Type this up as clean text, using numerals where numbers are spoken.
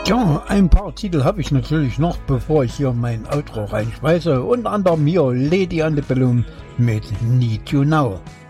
Ja, ein paar Titel habe ich natürlich noch, bevor ich hier mein Outro reinschmeiße. Unter anderem hier Lady on the Balloon mit Need You Now.